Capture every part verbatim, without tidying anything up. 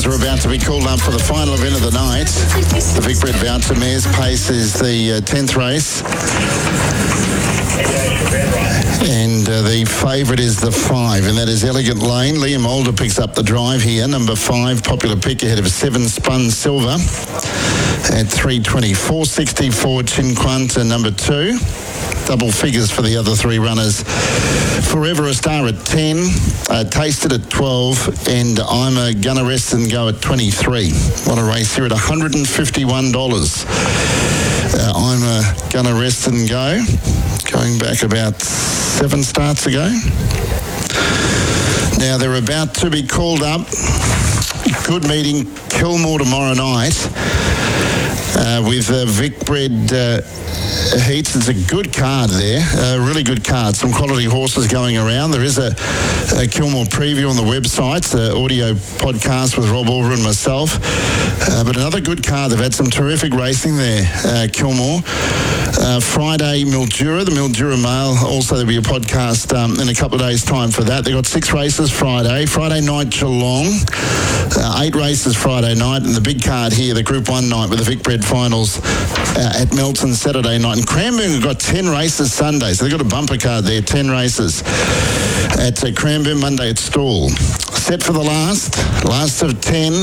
runners are about to be called up for the final event of the night. The Vicbred Voucher Mares Pace is the uh, tenth race. And uh, the favourite is the five, and that is Elegant Lane. Liam Older picks up the drive here. Number five, Popular Pick ahead of seven, Spun Silver at three twenty. four sixty-four, Chinquanta, number two. Double figures for the other three runners. Forever a Star at ten, uh, Tasted at twelve, and I'm a Gonna Rest and Go at twenty-three. What a race here at one hundred fifty-one dollars. Uh, I'm a Gonna Rest and Go, going back about seven starts ago. Now they're about to be called up. Good meeting, Kilmore tomorrow night uh, with uh, Vicbred uh, Heats. It's a good card there, a really good card. Some quality horses going around. There is a, a Kilmore preview on the website, the audio podcast with Rob Auber and myself. Uh, but another good card. They've had some terrific racing there, uh, Kilmore. Uh, Friday, Mildura, the Mildura Mail. Also, there'll be a podcast um, in a couple of days' time for that. They've got six races Friday. Friday night, Geelong. Uh, eight races Friday night. And the big card here, the Group one night with the Vicbred finals uh, at Melton Saturday night. And Cranbourne have got ten races Sunday. So they've got a bumper card there, ten races at uh, Cranbourne, Monday at Stawell. Set for the last. Last of ten.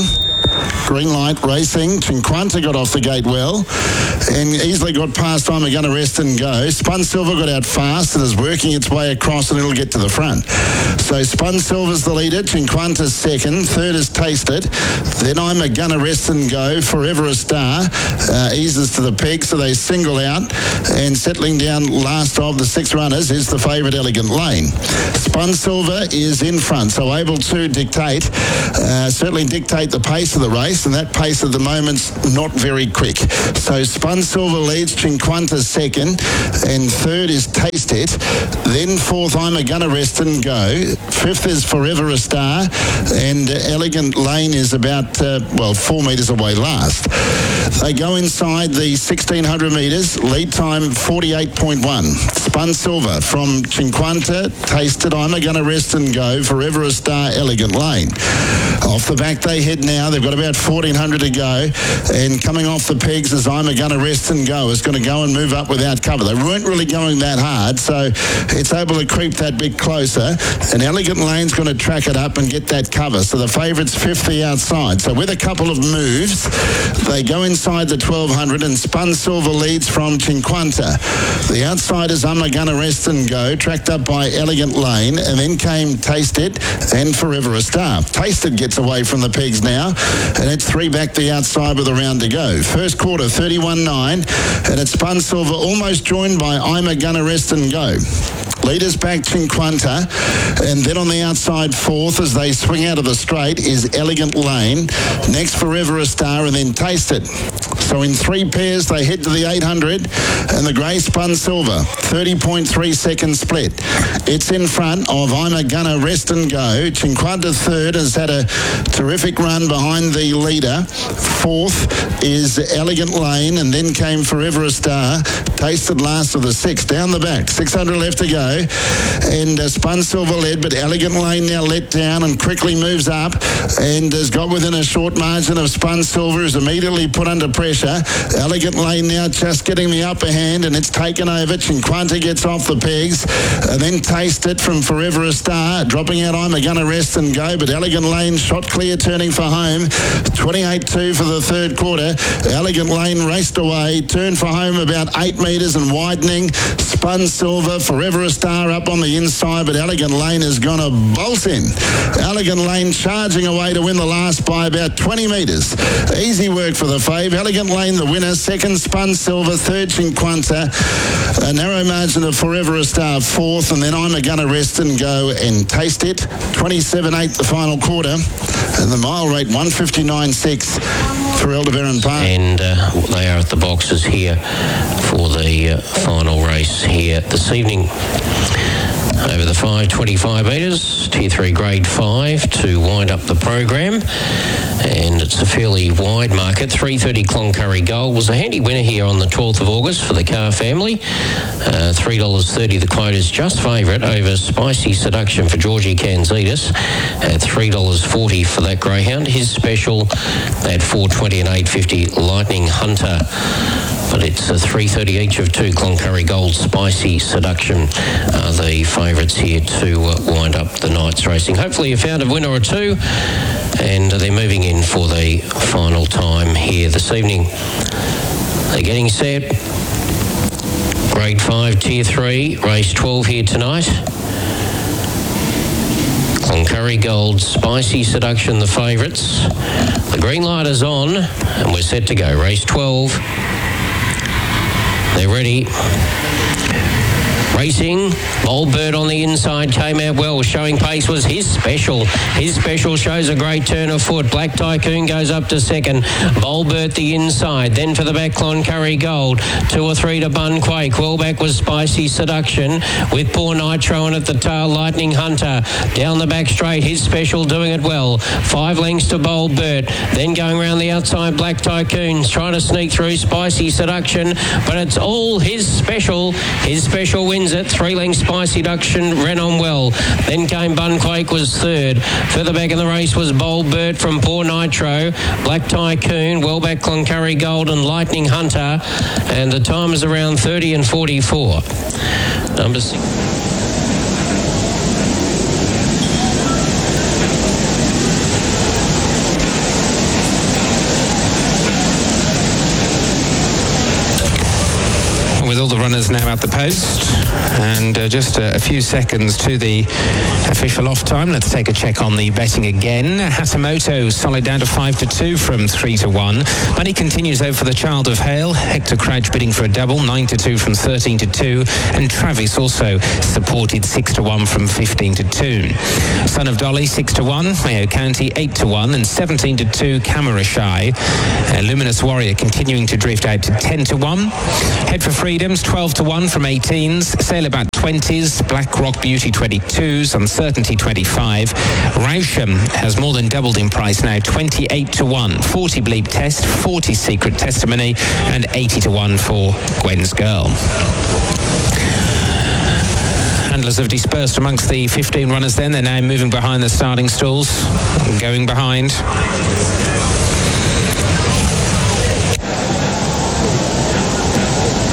Green light racing. Chinquanta got off the gate well and easily got past I'm a Gonna Rest and Go. Spun Silver got out fast and is working its way across, and it'll get to the front. So Spun Silver's the leader, Chinquanta's second, third is Tasted. Then I'm a Gonna Rest and Go, Forever a Star, uh, eases to the peg, so they single out, and settling down last of the six runners is the favourite Elegant Lane. Spun Silver is in front, so able to dictate, uh, certainly dictate the pace of the race, and that pace at the moment's not very quick. So Spun Silver leads, Chinquanta second, and third is Taste It. Then fourth, I'm a Gonna Rest and Go. Fifth is Forever a Star, and Elegant Lane is about, uh, well, four metres away last. They go inside the sixteen hundred metres, lead time forty-eight point one. Spun Silver from Chinquanta, Taste It, I'm a Gonna Rest and Go, Forever a Star, Elegant Lane. Off the back they head now. They've got about fourteen hundred to go, and coming off the pegs as I'm a Gonna Rest and Go is going to go and move up without cover. They weren't really going that hard, so it's able to creep that bit closer, and Elegant Lane's going to track it up and get that cover. So the favourite's fifth the outside. So with a couple of moves, they go inside the twelve hundred, and Spun Silver leads from Chinquanta. The outside is I'm a Gonna Rest and Go, tracked up by Elegant Lane, and then came Taste It and Forever a Star. Taste It gets away from the pegs now, and it's three back the outside with a round to go. First quarter, thirty-one nine, and it's Spun Silver almost joined by I'm a Gonna Rest and Go. Leaders back Chinquanta, and then on the outside fourth as they swing out of the straight is Elegant Lane. Next Forever a Star, and then Taste It. So in three pairs they head to the eight hundred, and the grey Spun Silver, thirty point three second split. It's in front of I'm a Gonna Rest and Go. Chinquanta third has had a terrific run behind the leader. Fourth is Elegant Lane, and then came Forever a Star. Tasted last of the six. Down the back, six hundred left to go, and uh, Spun Silver led, but Elegant Lane now let down and quickly moves up and has got within a short margin of Spun Silver, is immediately put under pressure. Elegant Lane now just getting the upper hand, and it's taken over. Chinquanta gets off the pegs, and then Taste It from Forever a Star, dropping out I'm a Gonna Rest and Go, but Elegant Lane shot clear, turning for home. twenty-eight two for the third quarter. Elegant Lane raced away, turned for home about eight metres and widening. Spun Silver, Forever a Star up on the inside, but Elegant Lane is going to bolt in. Elegant Lane charging away to win the last by about twenty metres. Easy work for the fave. Elegant Lane the winner, second Spun Silver, third Chinquanta, a narrow margin of Forever a Star fourth, and then I'm a Gonna Rest and Go and Taste It. twenty-seven eight the final quarter, and the mile rate one fifty-nine six for Aldebaran Park. And uh, they are at the boxes here for the uh, final race here this evening. Over the five twenty-five metres, Tier three Grade five to White wind up the program. And it's a fairly wide market. three thirty Cloncurry Gold was a handy winner here on the twelfth of August for the Carr family. Uh, three dollars thirty the quote is just favourite over Spicy Seduction for Georgie Kanzidis at three dollars forty for that greyhound. His special at four dollars twenty and eight dollars fifty Lightning Hunter. But it's a three thirty each of two Cloncurry Gold, Spicy Seduction are the favourites here to uh, wind up the night's racing. Hopefully you found a winner or two, and they're moving in for the final time here this evening. They're getting set. Grade five, Tier three, race twelve here tonight. Cloncurry Gold, Spicy Seduction, the favourites. The green light is on, and we're set to go. Race twelve. They're ready. Racing, Bold Bird on the inside, came out well. Showing pace was his special. His special shows a great turn of foot. Black Tycoon goes up to second. Bold Bird the inside. Then for the back, Cloncurry Gold. Two or three to Bunquake. Well back was Spicy Seduction with Poor Nitro on at the tail. Lightning Hunter down the back straight. His special doing it well. Five lengths to Bold Bird. Then going around the outside, Black Tycoon's trying to sneak through Spicy Seduction, but it's all his special. His special wins it. Three lengths Spicy Seduction ran on well. Then came Bunquake was third. Further back in the race was Bold Bird from Poor Nitro. Black Tycoon, well back Cloncurry Gold and Lightning Hunter. And the time is around thirty and forty-four. Number six. With all the runners now at the post, and uh, just a, a few seconds to the official off time. Let's take a check on the betting again. Hatamoto solid down to five to two from three to one. Money continues though for the Child of Hale. Hector Crouch bidding for a double, nine to two from thirteen to two, and Travis also supported six to one from fifteen to two. Son of Dolly six to one, Mayo County eight to one, and seventeen to two Camera Shy. Uh, Luminous Warrior continuing to drift out to ten to one. Head for Freedoms twelve to one from eighteens, Sailorbat twenties, Black Rock Beauty twenty-twos, Uncertainty twenty-five. Rousham has more than doubled in price now, twenty-eight to one. forty Bleep Test, forty Secret Testimony, and eighty to one for Gwen's Girl. Handlers have dispersed amongst the fifteen runners then. They're now moving behind the starting stalls, going behind.